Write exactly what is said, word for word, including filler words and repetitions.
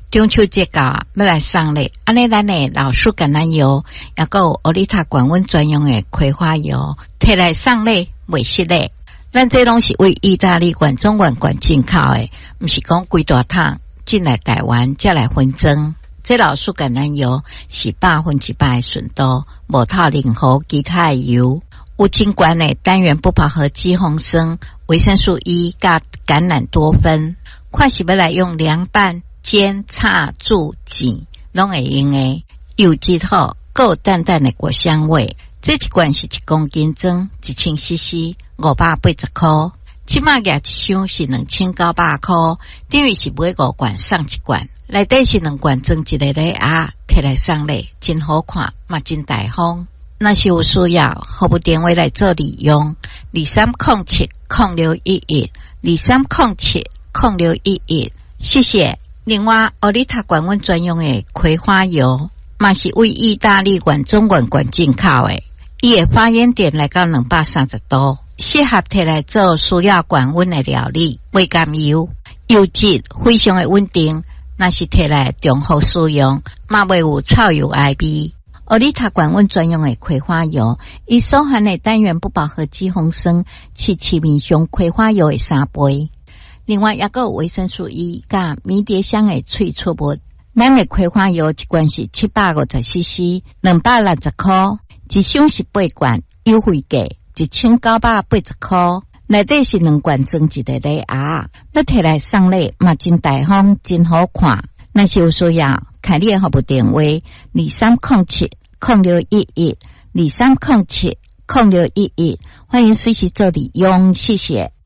中秋节到，要来送礼。安尼咱的老树橄榄油，也个有欧丽塔管温专用的葵花油，摕来送礼，袂失礼。咱这拢是为意大利管中管管进口的，毋是讲规大桶进来台湾才来分装。这老树橄榄油是百分之百的纯度，无套任何其他的油，有真悬的单元不饱和肌红酸、维生素 E 甲橄榄多酚，看是要来用凉拌、煎、炒、煮、煎，拢会用的。油质好，还有淡淡的果香味。这一罐是一公斤装，一千 C C， 五百八十块。即马价一箱是两千九百块，等于是买五罐送一罐。内底是两罐装一个礼盒，摕来送礼，真好看，嘛真大方。若是有需要，服务电话来做利用，二三零七零六一一，二三零七零六一一，谢谢。另外，欧丽塔管温专用的葵花油，嘛是为意大利管中管管进口的，伊的发烟点来到两百三十度，适合摕来做需要管温的料理。微甘油，油质非常的稳定。那是摕来中好使用，嘛袂有臭油爱味。欧丽塔管温专用的葵花油，伊所含的单元不饱和肌红酸是市面上葵花油的三倍。另外，也个有维生素 E 甲迷迭香的萃出物。咱的葵花油一罐是七百五十 C C， 两百六十块，一箱是八罐，优惠价一千九百八十块。内底是两罐装一个礼盒，要摕来送礼嘛真大方，真好看。若是有需要，开你的服务电话二三零七零六一一，二三零七零六一一，欢迎随时做利用，谢谢。